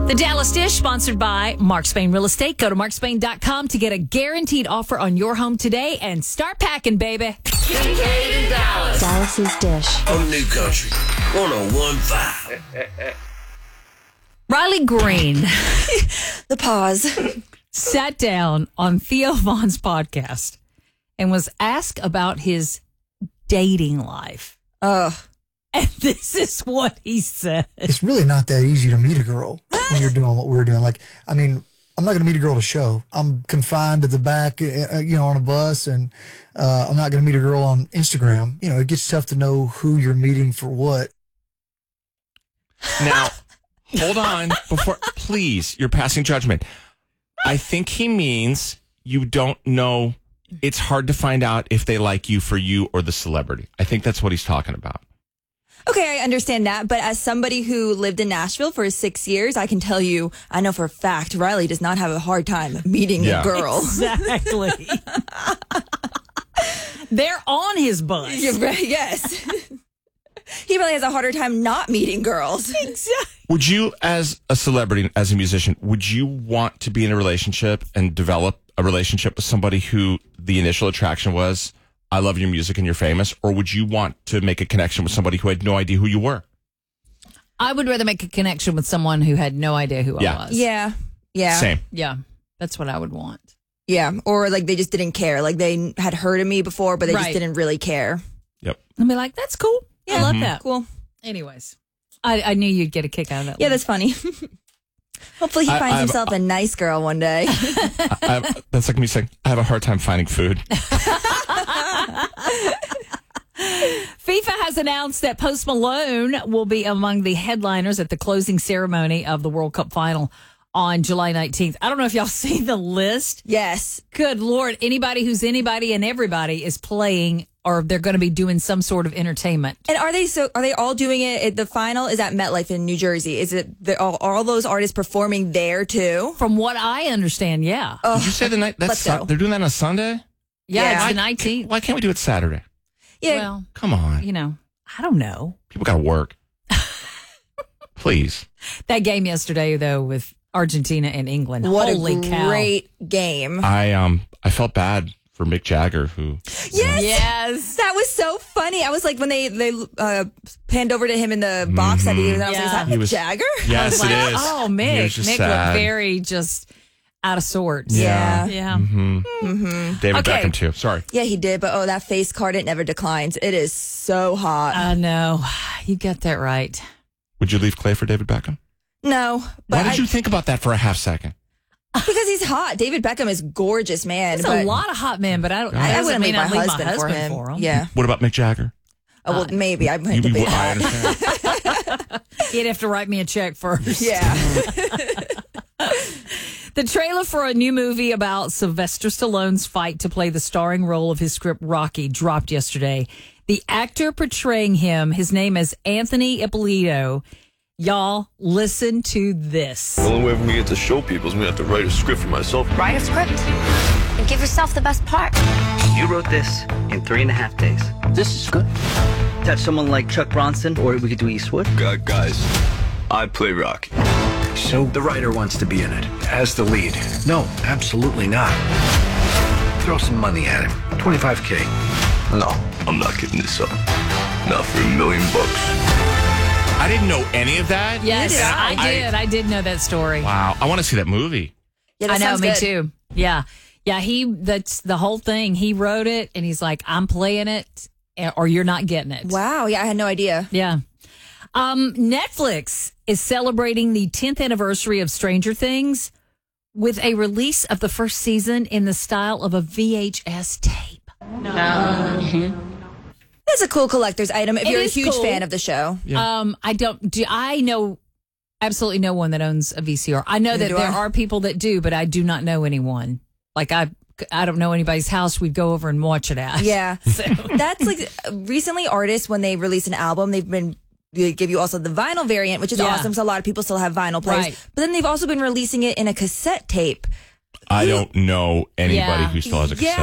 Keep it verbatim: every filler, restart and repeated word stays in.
The Dallas Dish, sponsored by Mark Spain Real Estate. Go to mark spain dot com to get a guaranteed offer on your home today and start packing, baby. Kincaid and Dallas. Dallas's Dish. On New Country one oh one point five. Riley Green The pause. sat down on Theo Vaughn's podcast and was asked about his dating life. Oh, And this is what he said. It's really not that easy to meet a girl when you're doing what we're doing. Like, I mean, I'm not going to meet a girl at a show. I'm confined to the back, uh, you know, on a bus, and uh, I'm not going to meet a girl on Instagram. You know, it gets tough to know who you're meeting for what. Now, hold on. Before, please, you're passing judgment. I think he means you don't know. It's hard to find out if they like you for you or the celebrity. I think that's what he's talking about. okay, I understand that. But as somebody who lived in Nashville for six years, I can tell you, I know for a fact, Riley does not have a hard time meeting Yeah. a girl. Exactly. They're on his bus. You're right, yes. He really has a harder time not meeting girls. Exactly. Would you, as a celebrity, as a musician, would you want to be in a relationship and develop a relationship with somebody who the initial attraction was, I love your music and you're famous? Or would you want to make a connection with somebody who had no idea who you were? I would rather make a connection with someone who had no idea who Yeah. I was. Yeah. Yeah. Same. Yeah. That's what I would want. Yeah. Or like they just didn't care. Like they had heard of me before, but they Right. just didn't really care. Yep. And be like, that's cool. I love that. Cool. Anyways, I, I knew you'd get a kick out of that. Yeah, one. that's funny. Hopefully he I- finds I've- himself a nice girl one day. I, I have, that's like me saying, I have a hard time finding food. FIFA has announced that Post Malone will be among the headliners at the closing ceremony of the World Cup final on July nineteenth. I don't know if y'all see the list. Yes. Good Lord. Anybody who's anybody and everybody is playing, or they're going to be doing some sort of entertainment. And are they so? Are they all doing it? At the final is at MetLife in New Jersey. Is it? Are all, are all those artists performing there too? From what I understand, yeah. Did you say the night? That's let's Sun- go. they're doing that on Sunday? yeah, yeah. it's Why- the nineteenth. Why can't we do it Saturday? Yeah. Well, Come on. you know, I don't know. People got to work. Please. That game yesterday, though, with Argentina and England. what Holy a cow. great game! I um I felt bad for Mick Jagger, who Yes. Yes. That was so funny. I was like, when they they uh, panned over to him in the box that he was, I was Yeah. like, is that He Mick was- Jagger? yes, Like, it is. oh, He Mick. was just Mick sad. looked very just out of sorts. Yeah. Yeah. Mm-hmm. David Okay. Beckham too. Sorry. Yeah, he did. But oh, that face card, it never declines. It is so hot. I know. You got that right. Would you leave Clay for David Beckham? no, but Why did I- you think about that for a half second? because he's hot. David Beckham is gorgeous, man. There's but a lot of hot men, but I don't. I, I doesn't wouldn't leave mean my I'd husband, for him. for him. Yeah. What about Mick Jagger? Oh, well, maybe I might You- debate you- I that. understand. He'd have to write me a check first. Yeah. The trailer for a new movie about Sylvester Stallone's fight to play the starring role of his script Rocky dropped yesterday. The actor portraying him, his name is Anthony Ippolito. Y'all, listen to this. The only way for me to get to show people is me to have to write a script for myself. Write a script and give yourself the best part. You wrote this in three and a half days. This is good. Touch someone like Chuck Bronson, or we could do Eastwood. Uh, guys, I play Rocky. So the writer wants to be in it as the lead. No, absolutely not. Throw some money at him. twenty-five K. No, I'm not giving this up. Not for a million bucks. I didn't know any of that. Yes, did I, I. did. I did know that story. Wow. I want to see that movie. Yeah, that I know, sounds me good. too. Yeah. Yeah, he, that's the whole thing. He wrote it and he's like, I'm playing it or you're not getting it. Wow. Yeah, I had no idea. Yeah. Um, Netflix is celebrating the tenth anniversary of Stranger Things with a release of the first season in the style of a V H S tape. That's a cool collector's item if It you're a is huge cool. fan of the show. Um, I don't do. I know absolutely no one that owns a V C R. I know Neither that do there I. are people that do, but I do not know anyone. Like I, I don't know anybody's house we'd go over and watch it at. Yeah. That's like recently artists, when they release an album, they've been they give you also the vinyl variant, which is Yeah. awesome. So a lot of people still have vinyl players. Right. But then they've also been releasing it in a cassette tape. I don't know anybody Yeah. who still has a cassette. Yeah,